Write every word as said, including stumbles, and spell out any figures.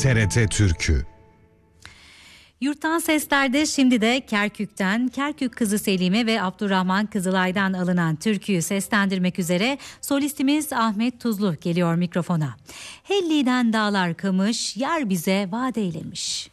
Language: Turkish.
T R T Türkü. Yurttan seslerde şimdi de Kerkük'ten Kerkük Kızı Selime ve Abdurrahman Kızılay'dan alınan türküyü seslendirmek üzere solistimiz Ahmet Tuzlu geliyor mikrofona. Helli'den dağlar kamış, yar bize vaat eylemiş.